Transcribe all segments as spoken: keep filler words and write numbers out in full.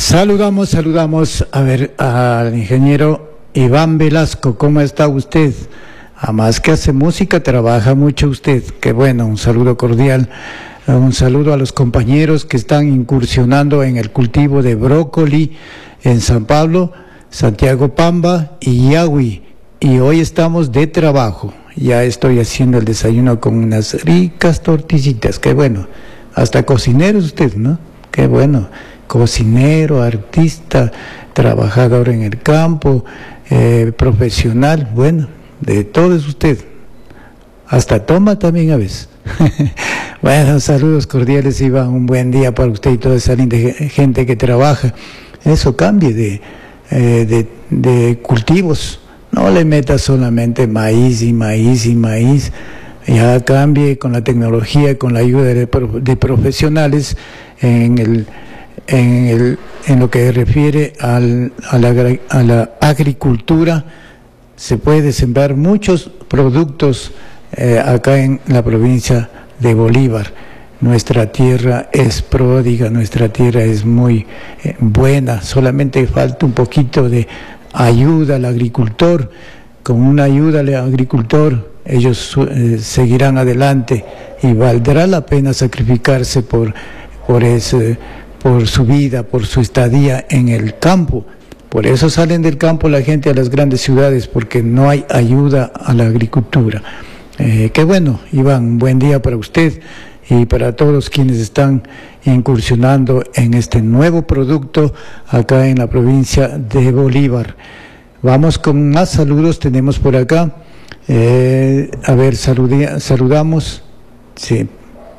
Saludamos, saludamos, a ver, al ingeniero Iván Velasco. ¿Cómo está usted? Además que hace música, trabaja mucho usted. Qué bueno, un saludo cordial. Un saludo a los compañeros que están incursionando en el cultivo de brócoli en San Pablo, Santiago Pamba y Yagüi. Y hoy estamos de trabajo. Ya estoy haciendo el desayuno con unas ricas tortillitas. Qué bueno. Hasta cocinero usted, ¿no? Qué bueno. Cocinero, artista, trabajador en el campo, eh, profesional. Bueno, de todo es usted. Hasta toma también a veces. Bueno, saludos cordiales, Iván. Un buen día para usted y toda esa linda gente que trabaja. Eso cambie de, eh, de, de cultivos. No le meta solamente maíz y maíz y maíz. Ya cambie con la tecnología, con la ayuda de, de profesionales en, el, en, el, en lo que refiere al, a, la, a la agricultura. Se puede sembrar muchos productos eh, acá en la provincia de Bolívar. Nuestra tierra es pródiga, nuestra tierra es muy eh, buena, solamente falta un poquito de ayuda al agricultor. Con una ayuda al agricultor ellos eh, seguirán adelante y valdrá la pena sacrificarse por, por, ese, por su vida, por su estadía en el campo. Por eso salen del campo la gente a las grandes ciudades, porque no hay ayuda a la agricultura. Eh, qué bueno, Iván, buen día para usted y para todos quienes están incursionando en este nuevo producto acá en la provincia de Bolívar. Vamos con más saludos, tenemos por acá. Eh, a ver, saludi- saludamos. Sí.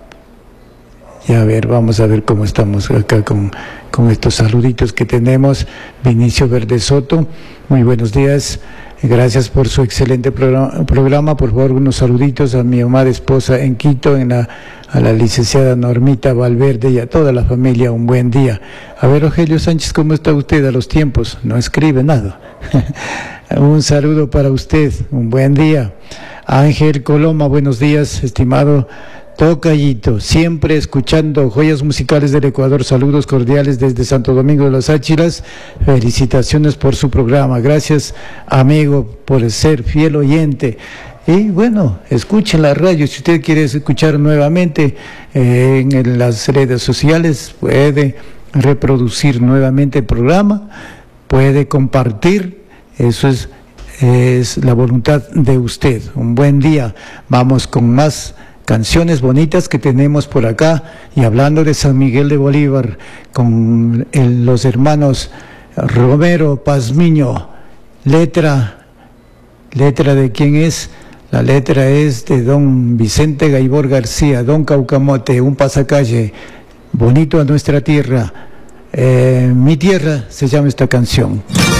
Y a ver, vamos a ver cómo estamos acá con, con estos saluditos que tenemos. Vinicio Verde Soto, muy buenos días. Gracias por su excelente programa. programa. Por favor, unos saluditos a mi amada esposa en Quito, en la, a la licenciada Normita Valverde y a toda la familia. Un buen día. A ver, Rogelio Sánchez, ¿cómo está usted a los tiempos? No escribe nada. Un saludo para usted. Un buen día. Ángel Coloma, buenos días, estimado tocayito, siempre escuchando joyas musicales del Ecuador. Saludos cordiales desde Santo Domingo de las Áchilas. Felicitaciones por su programa. Gracias, amigo, por ser fiel oyente. Y bueno, escuchen la radio. Si usted quiere escuchar nuevamente eh, en las redes sociales, puede reproducir nuevamente el programa, puede compartir. Eso es, es la voluntad de usted. Un buen día. Vamos con más canciones bonitas que tenemos por acá, y hablando de San Miguel de Bolívar, con el, los hermanos Romero Pazmiño. Letra, letra de quién es, la letra es de don Vicente Gaibor García, don Caucamote, un pasacalle, bonito a nuestra tierra, eh, mi tierra se llama esta canción.